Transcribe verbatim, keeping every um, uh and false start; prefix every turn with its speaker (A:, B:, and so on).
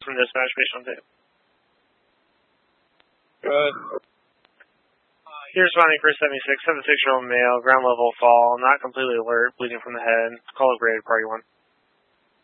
A: from dispatch based on tape.
B: Good.
A: You're responding for seventy-six, have a six-year-old male, ground level fall, not completely alert, bleeding from the head. Call upgraded, party one.